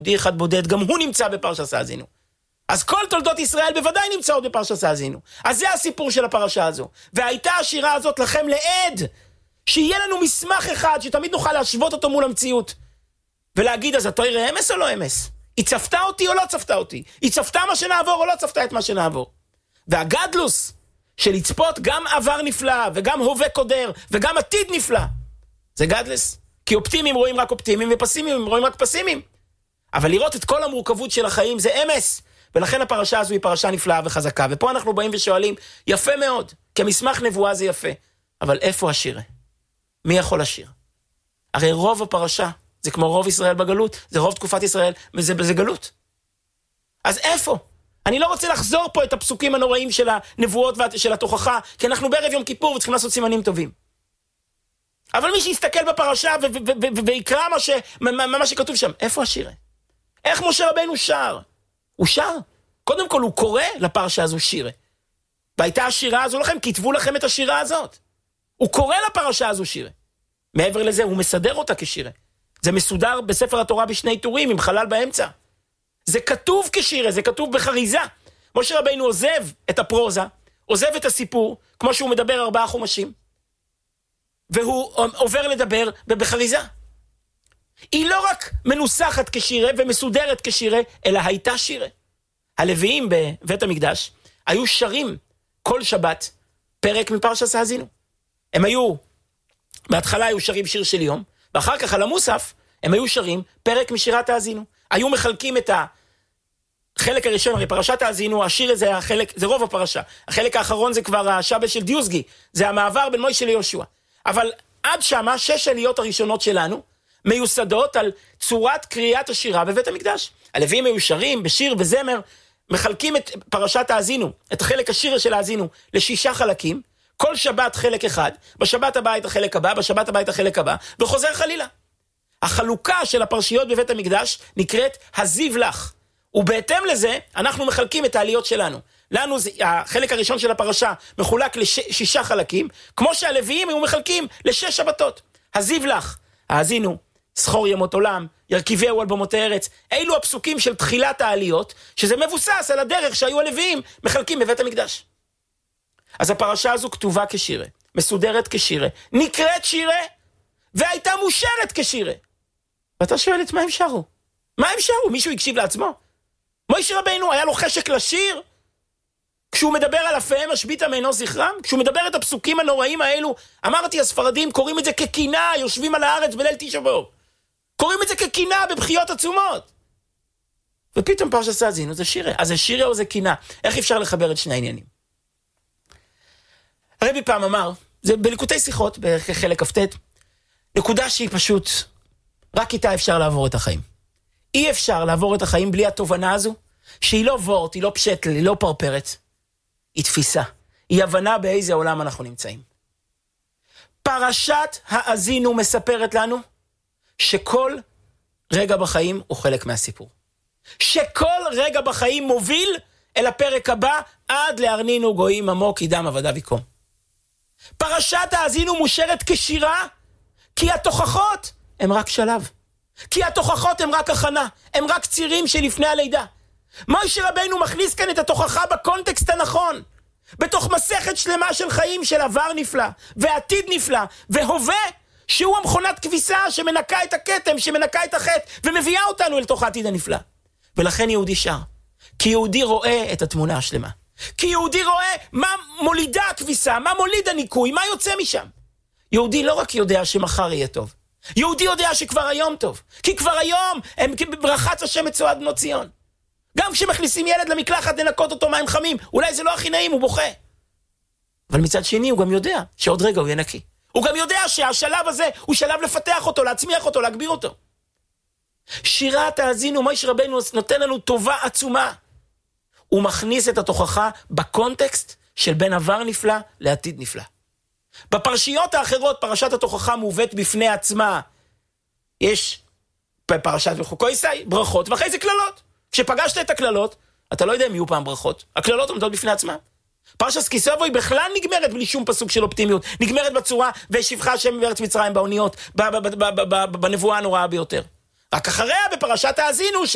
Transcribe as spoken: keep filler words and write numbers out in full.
יהודי אחד בודד, גם הוא נמצא בפרשת האזינו. אז כל תולדות ישראל בוודאי נמצאות בפרשת האזינו. אז זה הסיפור של הפרשה הזו. והייתה השירה הזאת לכם לעד, שיהיה לנו מסמך אחד, שתמיד נוכל להשוות אותו מול המציאות. ולהגיד, אז אתה יראה אמס או לא אמס? היא צפתה אותי או לא צפתה אותי? היא צפתה מה שנעבור או לא צפתה את מה שנעבור? והגדלוס של לצפות גם עבר נפלא, וגם הווה קודר, וגם עתיד נפלא. זה גדלס. כי אופטימיים רואים רק אופטימיים, ופסימיים רואים רק פסימיים. אבל לראות את כל המורכבות של החיים זה אמס. ולכן הפרשה הזו היא פרשה נפלאה וחזקה. ופה אנחנו באים ושואלים, יפה מאוד, כמסמך נבואה זה יפה. אבל איפה השיר? מי יכול לשיר? הרי רוב הפרשה, זה כמו רוב ישראל בגלות, זה רוב תקופת ישראל, וזה זה גלות. אז איפה? אני לא רוצה לחזור פה את הפסוקים הנוראים של הנבואות ושל התוכחה, כי אנחנו בערב יום כיפור וצריכים לעשות סימנים טובים. אבל מי שיסתכל בפרשה ויקרא מה, ש, מה, מה שכתוב שם, איפה השיר? איך משה רבנו שר? הוא שר. קודם כל הוא קורא לפרשה הזו שיר. והייתה השירה הזו לכם, כתבו לכם את השירה הזאת. הוא קורא לפרשה הזו שיר. מעבר לזה, הוא מסדר אותה כשיר. זה מסודר בספר התורה בשני טורים, עם חלל באמצע. זה כתוב כשיר, זה כתוב בחריזה. משה רבנו עוזב את הפרוזה, עוזב את הסיפור, כמו שהוא מדבר ארבעה חומשים, והוא עובר לדבר בחריזה. היא לא רק מנוסחת כשירה ומסודרת כשירה, אלא הייתה שירה. הלוויים בבית המקדש היו שרים כל שבת פרק מפרשת האזינו. הם היו, בהתחלה היו שרים שיר של יום, ואחר כך על המוסף הם היו שרים פרק משירת האזינו. היו מחלקים את החלק הראשון, הרי פרשת האזינו, השיר הזה החלק, זה רוב הפרשה. החלק האחרון זה כבר השבש של דיוסגי, זה המעבר בין מוישה ליהושע. אבל עד שמה, שש עליות הראשונות שלנו, מיוסדות על צורת קריאת השירה בבית המקדש. הלוויים היו שרים בשיר וזמר, מחלקים את פרשת האזינו, את החלק השיר של האזינו, לשישה חלקים, כל שבת חלק אחד, בשבת הבאה את החלק הבא, בשבת הבאה את החלק הבא, וחוזר חלילה. החלוקה של הפרשיות בבית המקדש נקראת הזיו לך, ובהתאם לזה אנחנו מחלקים את העליות שלנו. לנו זה, החלק הראשון של הפרשה מחולק לשישה חלקים, כמו שהלוויים היו מחלקים לשש שבתות. הזיו לך, האזינו, זכור ימות עולם, ירכיבהו על במות הארץ, אלו הפסוקים של תחילת העליות, שזה מבוסס על הדרך שהיו הלוויים מחלקים בבית המקדש. אז הפרשה הזו כתובה כשירה, מסודרת כשירה, נקראת שירה, והייתה מושרת כשירה. ואתה שואל את מה הם שרו? מה הם שרו? מישהו הקשיב לעצמו? מוישה רבנו היה לו חשק לשיר? כשהוא מדבר על אפיהם השביתה מאינו זכרם? כשהוא מדבר את הפסוקים הנוראים האלו, אמרתי, הספרדים קוראים את זה כקינה, יושבים על הארץ בליל תשעה באב. קוראים את זה כקינה בבחיות עצומות. ופתאום פרשת האזינו זה שירה. אז זה שירה או זה קינה? איך אפשר לחבר את שני העניינים? הרבי פעם אמר, זה בליקוטי שיחות, בחלק כ"ט, נקודה שהיא פשוט, רק איתה אפשר לעבור את החיים. אי אפשר לעבור את החיים בלי התובנה הזו, שהיא לא וורט, היא לא פשטל, היא לא פרפרת. היא תפיסה. היא הבנה באיזה עולם אנחנו נמצאים. פרשת האזינו מספרת לנו, שכל רגע בחיים הוא חלק מהסיפור. שכל רגע בחיים מוביל אל הפרק הבא, עד להרנינו גויים עמוק, ידם עבדיו יקום. פרשת האזינו מושרת כשירה, כי התוכחות הם רק שלב. כי התוכחות הם רק הכנה, הם רק צירים שלפני הלידה. מוישה רבנו מכניס כאן את התוכחה בקונטקסט הנכון, בתוך מסכת שלמה של חיים של עבר נפלא, ועתיד נפלא, והווה, שהוא המכונת כביסה שמנקה את הכתם, שמנקה את החטא, ומביאה אותנו אל תוך העתיד הנפלא. ולכן יהודי שר, כי יהודי רואה את התמונה השלמה. כי יהודי רואה מה מולידה הכביסה, מה מוליד הניקוי, מה יוצא משם. יהודי לא רק יודע שמחר יהיה טוב, יהודי יודע שכבר היום טוב, כי כבר היום הם ברחץ השם מצועד בנות ציון. גם כשמכניסים ילד למקלחת לנקות אותו מים חמים, אולי זה לא הכי נעים, הוא בוכה. אבל מצד שני הוא גם יודע שעוד רגע הוא יהיה נקי. הוא גם יודע שהשלב הזה הוא שלב לפתח אותו, להצמיח אותו, להגביר אותו. שירת האזינו, מוישה רבנו נותן לנו טובה עצומה. הוא מכניס את התוכחה בקונטקסט של בין עבר נפלא לעתיד נפלא. בפרשיות האחרות פרשת התוכחה מובאת בפני עצמה. יש בפרשת וחוקו ישי ברכות ואחרי זה כללות. כשפגשת את הכללות, אתה לא יודע אם יהיו פעם ברכות. הכללות עומדות בפני עצמה. פרשת כי סבו היא בכלל נגמרת בלי שום פסוק של אופטימיות. נגמרת בצורה ושפחה השם בארץ מצרים באוניות, בנבואה הנוראה ביותר. רק אחריה בפרשת האזינו